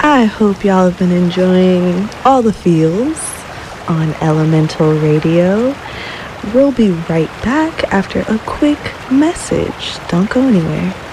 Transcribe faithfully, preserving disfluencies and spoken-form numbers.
I hope y'all have been enjoying all the feels on Elemental Radio. We'll be right back after a quick message. Don't go anywhere.